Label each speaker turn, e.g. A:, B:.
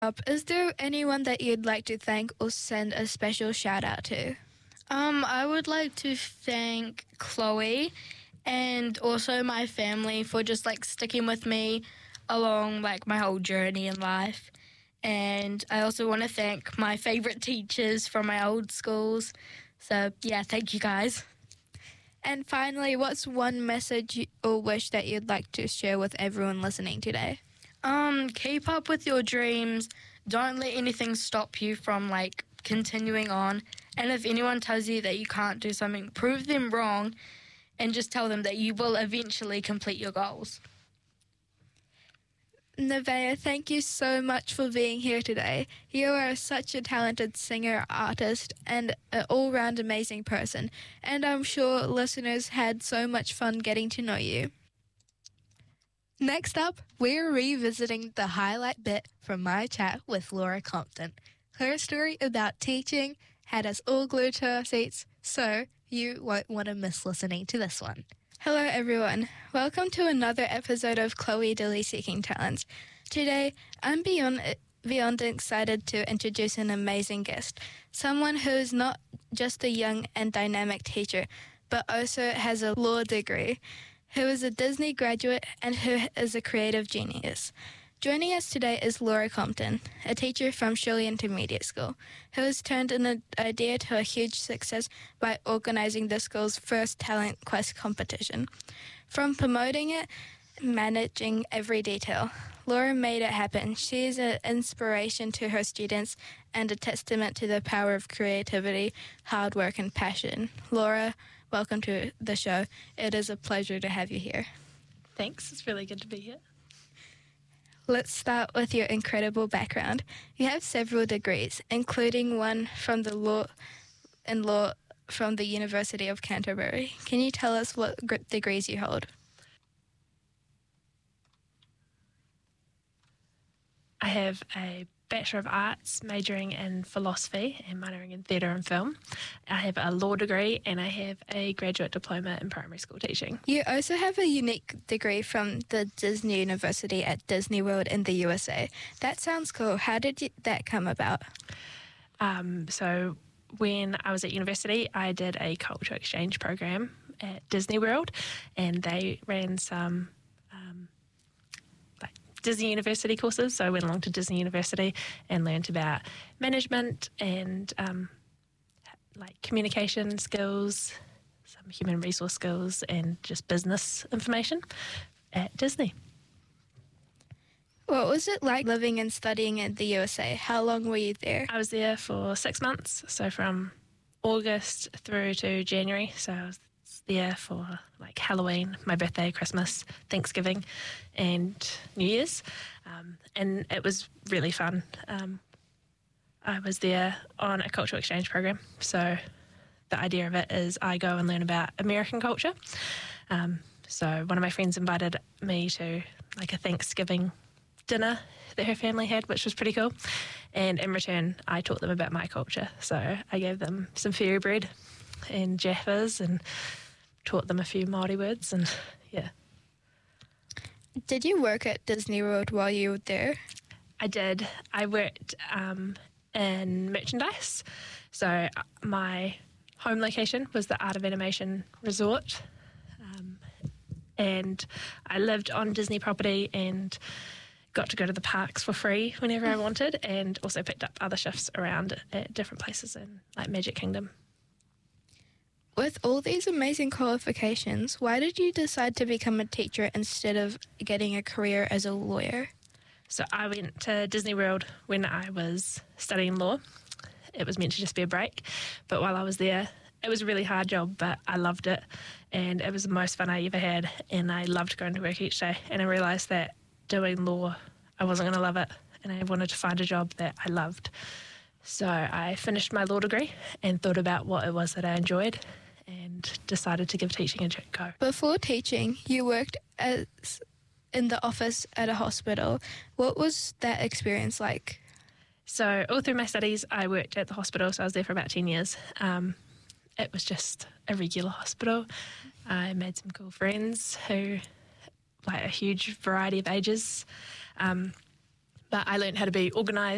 A: Is there anyone that you'd like to thank or send a special shout out to?
B: I would like to thank Chloe and also my family for just sticking with me along my whole journey in life. And I also want to thank my favorite teachers from my old schools. So yeah, thank you guys.
A: And finally, what's one message or wish that you'd like to share with everyone listening today?
B: Keep up with your dreams. Don't let anything stop you from continuing on. And if anyone tells you that you can't do something, prove them wrong and just tell them that you will eventually complete your goals.
A: Nevaeh, thank you so much for being here today. You are such a talented singer, artist, and an all-round amazing person. And I'm sure listeners had so much fun getting to know you. Next up, we're revisiting the highlight bit from my chat with Laura Compton. Her story about teaching had us all glued to our seats, so you won't want to miss listening to this one. Hello everyone, welcome to another episode of Chloe Dilly Seeking Talents. Today, I'm beyond excited to introduce an amazing guest, someone who is not just a young and dynamic teacher, but also has a law degree, who is a Disney graduate and who is a creative genius. Joining us today is Laura Compton, a teacher from Shirley Intermediate School, who has turned an idea to a huge success by organising the school's first Talent Quest competition. From promoting it, managing every detail, Laura made it happen. She is an inspiration to her students and a testament to the power of creativity, hard work and passion. Laura, welcome to the show. It is a pleasure to have you here.
C: Thanks, it's really good to be here.
A: Let's start with your incredible background. You have several degrees, including one from the law from the University of Canterbury. Can you tell us what degrees you hold?
C: I have a Bachelor of Arts majoring in philosophy and minoring in theatre and film. I have a law degree and I have a graduate diploma in primary school teaching.
A: You also have a unique degree from the Disney University at Disney World in the USA. That sounds cool. How did that come about?
C: So when I was at university, I did a culture exchange program at Disney World, and they ran some Disney University courses. So I went along to Disney University and learned about management and communication skills, some human resource skills, and just business information at Disney.
A: What was it like living and studying in the USA? How long were you there?
C: I was there for 6 months, so from August through to January. So I was there for Halloween, my birthday, Christmas, Thanksgiving and New Year's, and it was really fun. I was there on a cultural exchange program, so the idea of it is I go and learn about American culture. So one of my friends invited me to a Thanksgiving dinner that her family had, which was pretty cool, and in return I taught them about my culture. So I gave them some fairy bread and jaffas and taught them a few Māori words, and yeah.
A: Did you work at Disney World while you were there?
C: I did. I worked in merchandise. So my home location was the Art of Animation Resort, and I lived on Disney property and got to go to the parks for free whenever I wanted, and also picked up other shifts around at different places in Magic Kingdom.
A: With all these amazing qualifications, why did you decide to become a teacher instead of getting a career as a lawyer?
C: So I went to Disney World when I was studying law. It was meant to just be a break, but while I was there, it was a really hard job, but I loved it, and it was the most fun I ever had, and I loved going to work each day, and I realised that doing law, I wasn't going to love it, and I wanted to find a job that I loved. So I finished my law degree and thought about what it was that I enjoyed and decided to give teaching a go.
A: Before teaching, you worked in the office at a hospital. What was that experience like?
C: So all through my studies, I worked at the hospital, so I was there for about 10 years. It was just a regular hospital. I made some cool friends who, a huge variety of ages. But I learned how to be organised